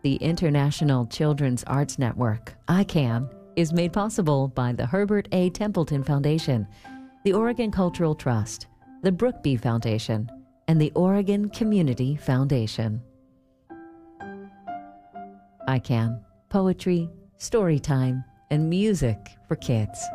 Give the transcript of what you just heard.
The International Children's Arts Network, ICANN, is made possible by the Herbert A. Templeton Foundation, the Oregon Cultural Trust, the Brookby Foundation, and the Oregon Community Foundation. ICANN, poetry, story time, and music for kids.